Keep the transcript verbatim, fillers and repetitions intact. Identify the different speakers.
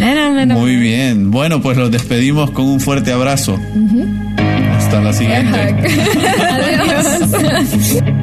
Speaker 1: Menos, menos.
Speaker 2: Muy bien. Bueno, pues los despedimos con un fuerte abrazo. Uh-huh. Hasta la siguiente.
Speaker 1: Adiós.